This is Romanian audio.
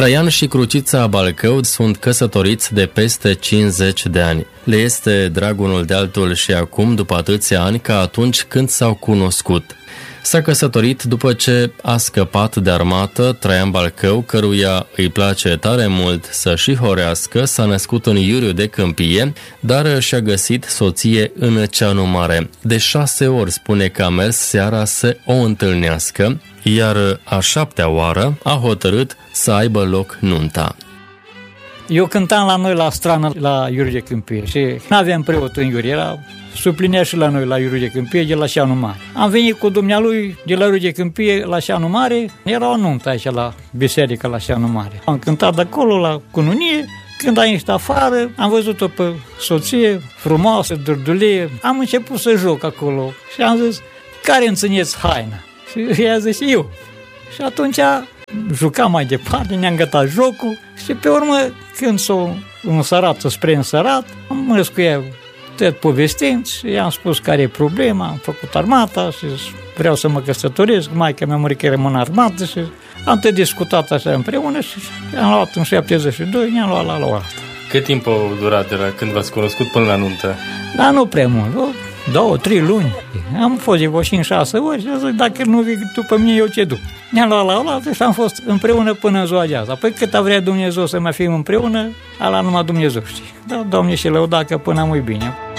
Traian și Crucița Balcău sunt căsătoriți de peste 50 de ani. Le este drag unul de altul și acum, după atâția ani, ca atunci când s-au cunoscut. S-a căsătorit după ce a scăpat de armată. Traian Balcău, căruia îi place tare mult să și horească, s-a născut în Iuriu de Câmpie, dar și-a găsit soție în Ceanu Mare. De 6 ori spune că a mers seara să o întâlnească, iar a 7-a oară a hotărât să aibă loc nunta. Eu cântam la noi la strană, la Iuriu de Câmpie și n-aveam preot în Iuriu, era suplinea și la noi la Iuriu de Câmpie, de la Ceanu Mare. Am venit cu dumnealui de la Iuriu de Câmpie la Ceanu Mare, era o nuntă aici la biserică la Ceanu Mare. Am cântat de acolo la cununie, când a ieșit afară, am văzut-o pe soție, frumoasă, dârdulie, am început să joc acolo și am zis, care îmi țineți haina? Și ea a zis, eu. Și atunci jucam mai departe, ne-am gătat jocul și pe urmă, când s-o însărat, spre însărat, am mers cu ea tot povestind și i-am spus care e problema, am făcut armata și vreau să mă căsătoresc, maica mea murit că era în armată și am tot discutat așa împreună și am luat în 72, ne-am luat la altă. Cât timp a durat de la când v-ați cunoscut până la nuntă? Dar nu prea mult, 2-3 luni. Am fost de 5-6 ori și zic, dacă nu vii după mine, eu ce duc. Ne-am luat la oaltă și am fost împreună până în ziua de azi. Apoi cât a vrea Dumnezeu să mai fim împreună, ala numai Dumnezeu știe. Da, Doamne, și lăuda că până am bine.